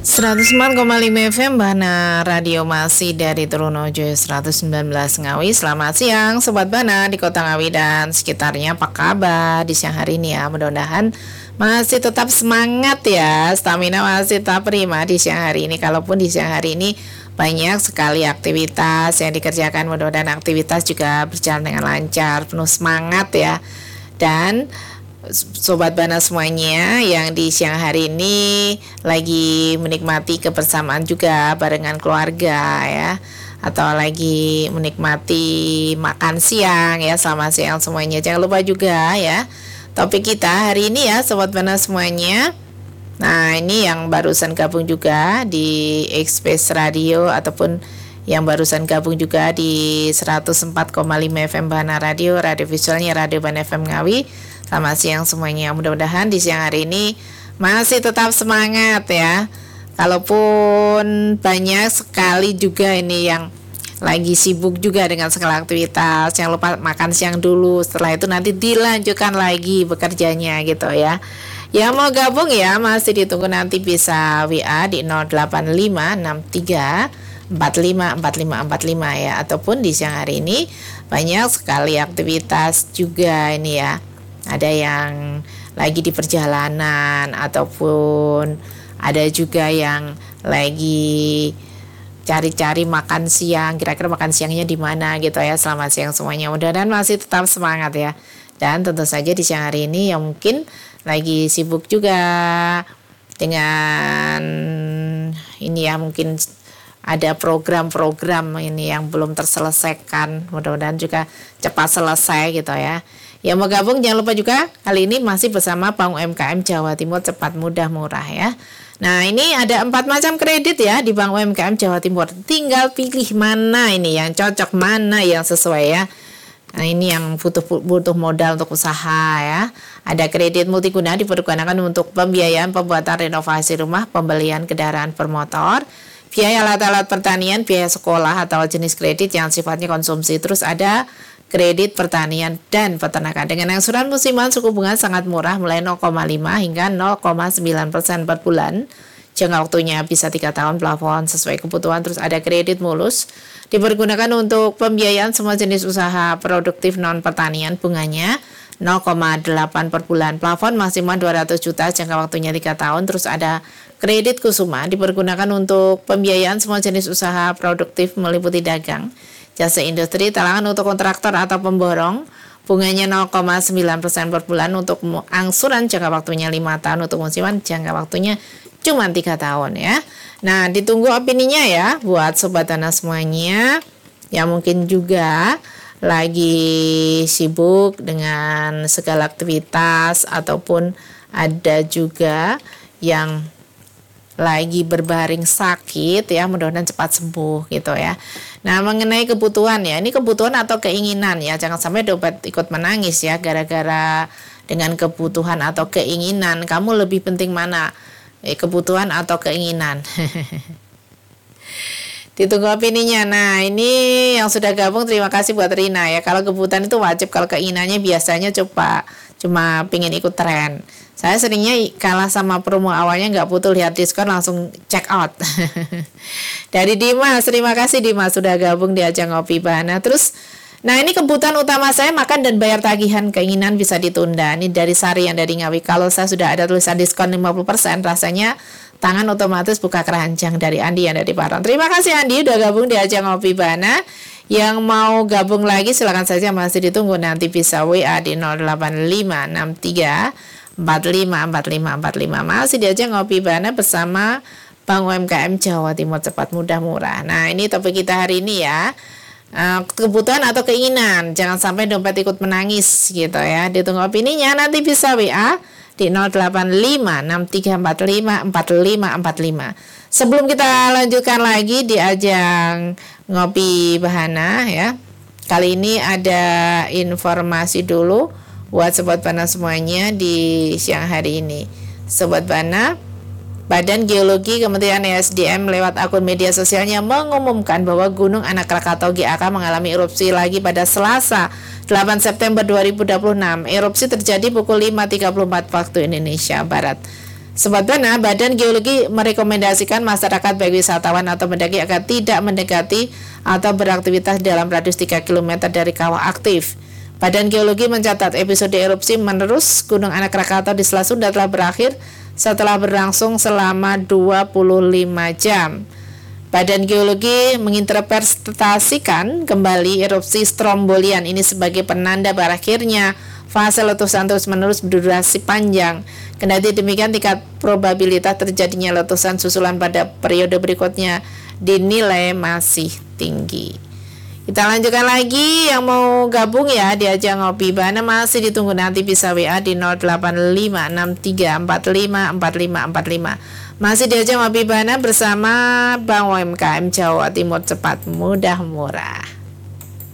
104,5 FM Bana Radio masih dari Trunojo 119 Ngawi. Selamat siang Sobat Bana di Kota Ngawi dan sekitarnya. Apa kabar di siang hari ini ya? Mudah-mudahan masih tetap semangat ya, stamina masih tetap prima di siang hari ini. Kalaupun di siang hari ini banyak sekali aktivitas yang dikerjakan, mudah-mudahan aktivitas juga berjalan dengan lancar, penuh semangat ya. Dan Sobat Bana semuanya yang di siang hari ini lagi menikmati kebersamaan juga barengan keluarga ya, atau lagi menikmati makan siang ya, selamat siang semuanya. Jangan lupa juga ya, topik kita hari ini ya Sobat Bana semuanya. Nah ini yang barusan gabung juga di Express Radio ataupun yang barusan gabung juga di 104,5 FM Bana Radio, radio visualnya Radio Bana FM Ngawi. Selamat siang semuanya. Mudah-mudahan di siang hari ini masih tetap semangat ya. Kalaupun banyak sekali juga ini yang lagi sibuk juga dengan segala aktivitas, jangan lupa makan siang dulu. Setelah itu nanti dilanjutkan lagi bekerjanya gitu ya. Yang mau gabung ya masih ditunggu, nanti bisa WA di 08563 454545 ya. Ataupun di siang hari ini banyak sekali aktivitas juga ini ya. Ada yang lagi di perjalanan ataupun ada juga yang lagi cari-cari makan siang, kira-kira makan siangnya di mana gitu ya. Selamat siang semuanya, mudah-mudahan masih tetap semangat ya. Dan tentu saja di siang hari ini yang mungkin lagi sibuk juga dengan ini ya, mungkin ada program-program ini yang belum terselesaikan, mudah-mudahan juga cepat selesai gitu ya. Yang mau gabung jangan lupa juga kali ini masih bersama Bank UMKM Jawa Timur Cepat Mudah Murah ya. Nah ini ada 4 macam kredit ya di Bank UMKM Jawa Timur. Tinggal pilih mana ini yang cocok, mana yang sesuai ya. Nah ini yang butuh modal untuk usaha ya. Ada kredit multiguna dipergunakan untuk pembiayaan pembuatan renovasi rumah, pembelian kendaraan bermotor, biaya alat-alat pertanian, biaya sekolah atau jenis kredit yang sifatnya konsumsi. Terus ada kredit pertanian dan peternakan dengan angsuran musiman suku bunga sangat murah mulai 0,5 hingga 0,9% per bulan. Jangka waktunya bisa 3 tahun, plafon sesuai kebutuhan. Terus ada kredit mulus dipergunakan untuk pembiayaan semua jenis usaha produktif non pertanian, bunganya 0,8 per bulan, plafon maksimal 200 juta, jangka waktunya 3 tahun. Terus ada kredit kusuma dipergunakan untuk pembiayaan semua jenis usaha produktif meliputi dagang, jasa industri, talangan untuk kontraktor atau pemborong, bunganya 0,9% per bulan. Untuk angsuran jangka waktunya 5 tahun, untuk musiman jangka waktunya cuma 3 tahun ya. Nah ditunggu opininya ya buat Sobat Bana semuanya yang mungkin juga lagi sibuk dengan segala aktivitas ataupun ada juga yang lagi berbaring sakit ya, mudah-mudahan cepat sembuh gitu ya. Nah mengenai kebutuhan ya, ini kebutuhan atau keinginan ya, jangan sampai dompet ikut menangis ya gara-gara dengan kebutuhan atau keinginan. Kamu lebih penting mana, kebutuhan atau keinginan? Ditunggu opininya. Nah ini yang sudah gabung terima kasih buat Rina ya. Kalau kebutuhan itu wajib, kalau keinginannya biasanya cuma pingin ikut tren. Saya seringnya kalah sama promo awalnya, nggak butuh lihat diskon langsung check out. Dari Dimas, terima kasih Dimas sudah gabung di ajang Ngopi Bana. Terus, nah ini kebutuhan utama saya makan dan bayar tagihan, keinginan bisa ditunda. Ini dari Sari yang dari Ngawi. Kalau saya sudah ada tulisan diskon 50%, rasanya tangan otomatis buka keranjang. Dari Andi yang dari Parang. Terima kasih Andi udah gabung di ajang Ngopi Bana. Yang mau gabung lagi silakan saja, masih ditunggu, nanti bisa WA di 08563 454545. Masih diajak Ngopi Bana bersama Bank UMKM Jawa Timur Cepat Mudah Murah. Nah ini topik kita hari ini ya, kebutuhan atau keinginan, jangan sampai dompet ikut menangis gitu ya. Ditunggu opininya, nanti bisa WA di 08563454545. Sebelum kita lanjutkan lagi di ajang Ngopi Bahana ya, kali ini ada informasi dulu buat Sobat Bana semuanya di siang hari ini. Sobat Bana, Badan Geologi Kementerian ESDM lewat akun media sosialnya mengumumkan bahwa Gunung Anak Krakatau GAK mengalami erupsi lagi pada Selasa 8 September 2026. Erupsi terjadi pukul 5.34 waktu Indonesia Barat. Sobat Bana, Badan Geologi merekomendasikan masyarakat baik wisatawan atau pendaki agar tidak mendekati atau beraktivitas dalam radius 3 km dari kawah aktif. Badan Geologi mencatat episode erupsi menerus Gunung Anak Rakatau di Selat Sunda telah berakhir setelah berlangsung selama 25 jam. Badan Geologi menginterpretasikan kembali erupsi Strombolian ini sebagai penanda berakhirnya fase letusan terus-menerus berdurasi panjang. Kendati demikian, tingkat probabilitas terjadinya letusan susulan pada periode berikutnya dinilai masih tinggi. Kita lanjutkan lagi, yang mau gabung ya diajak ngopi Bana masih ditunggu, nanti bisa WA di 085634545545. Masih diajak ngopi Bana bersama Bank UMKM Jawa Timur, cepat mudah murah.